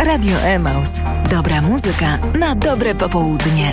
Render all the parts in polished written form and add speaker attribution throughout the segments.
Speaker 1: Radio Emaus. Dobra muzyka na dobre popołudnie.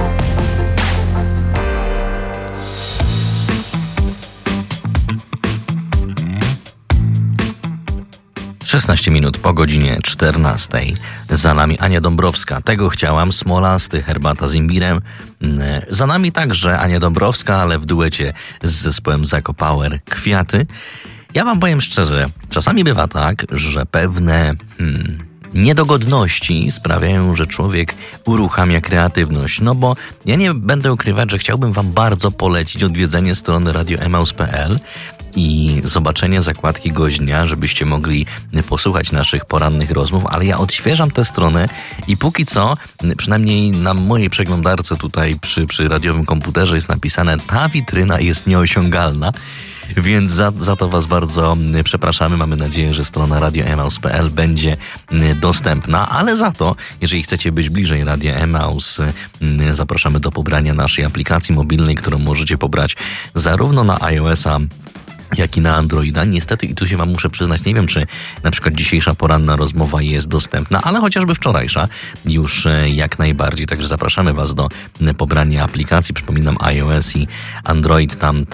Speaker 2: Szesnaście minut po godzinie 14. Za nami Ania Dąbrowska. Tego chciałam. Smolasty, herbata z imbirem. Za nami także Ania Dąbrowska, ale w duecie z zespołem Zako Power. Kwiaty. Ja wam powiem szczerze, czasami bywa tak, że pewne niedogodności sprawiają, że człowiek uruchamia kreatywność. No bo ja nie będę ukrywać, że chciałbym wam bardzo polecić odwiedzenie strony radioemaus.pl i zobaczenie zakładki goźdnia, żebyście mogli posłuchać naszych porannych rozmów, ale ja odświeżam tę stronę i póki co, przynajmniej na mojej przeglądarce tutaj przy radiowym komputerze jest napisane: ta witryna jest nieosiągalna. Więc za to was bardzo przepraszamy. Mamy nadzieję, że strona radioemaus.pl będzie dostępna, ale za to, jeżeli chcecie być bliżej Radia Emaus, zapraszamy do pobrania naszej aplikacji mobilnej, którą możecie pobrać zarówno na iOS-a, jak i na Androida. Niestety, i tu się wam muszę przyznać, nie wiem, czy na przykład dzisiejsza poranna rozmowa jest dostępna, ale chociażby wczorajsza już jak najbardziej. Także zapraszamy was do pobrania aplikacji. Przypominam, iOS i Android,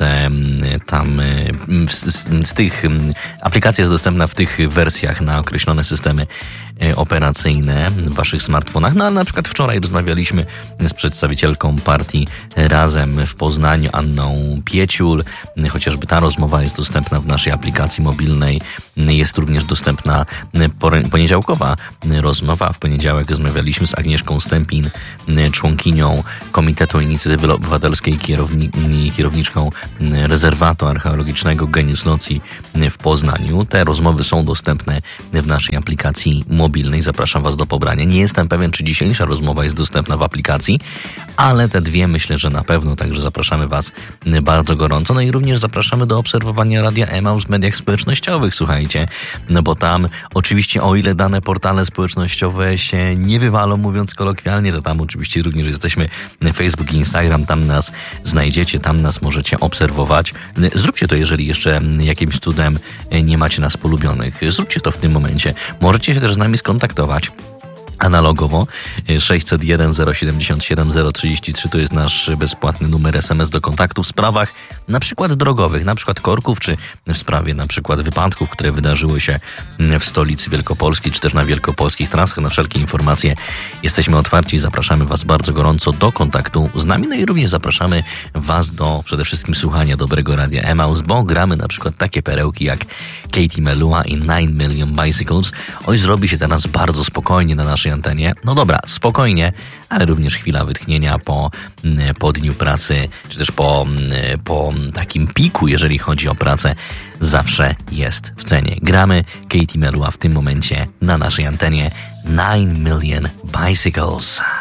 Speaker 2: z tych aplikacja jest dostępna w tych wersjach na określone systemy operacyjne w waszych smartfonach. No ale na przykład wczoraj rozmawialiśmy z przedstawicielką partii Razem w Poznaniu, Anną Pieciul. Chociażby ta rozmowa jest dostępna w naszej aplikacji mobilnej. Jest również dostępna poniedziałkowa rozmowa. W poniedziałek rozmawialiśmy z Agnieszką Stępin, członkinią Komitetu Inicjatywy Obywatelskiej, kierowniczką rezerwatu archeologicznego Genius Loci w Poznaniu. Te rozmowy są dostępne w naszej aplikacji mobilnej. Zapraszam was do pobrania. Nie jestem pewien, czy dzisiejsza rozmowa jest dostępna w aplikacji, ale te dwie myślę, że na pewno, także zapraszamy was bardzo gorąco. No i również zapraszamy do obserwowania Radia Emaus w mediach społecznościowych, słuchajcie, no bo tam oczywiście, o ile dane portale społecznościowe się nie wywalą, mówiąc kolokwialnie, to tam oczywiście również jesteśmy Facebook i Instagram, tam nas znajdziecie, tam nas możecie obserwować. Zróbcie to, jeżeli jeszcze jakimś cudem nie macie nas polubionych. Zróbcie to w tym momencie. Możecie się też z nami skontaktować analogowo. 601 077 033 to jest nasz bezpłatny numer SMS do kontaktu w sprawach na przykład drogowych, na przykład korków, czy w sprawie na przykład wypadków, które wydarzyły się w stolicy Wielkopolski, czy też na wielkopolskich trasach. Na wszelkie informacje jesteśmy otwarci i zapraszamy was bardzo gorąco do kontaktu z nami. No i również zapraszamy was do przede wszystkim słuchania dobrego Radia Emaus, bo gramy na przykład takie perełki jak Katie Melua i 9 Million Bicycles. Oj, zrobi się teraz bardzo spokojnie na naszej antenie. No dobra, spokojnie, ale również chwila wytchnienia po dniu pracy, czy też po takim piku, jeżeli chodzi o pracę, zawsze jest w cenie. Gramy Katie Melua w tym momencie na naszej antenie 9 Million Bicycles.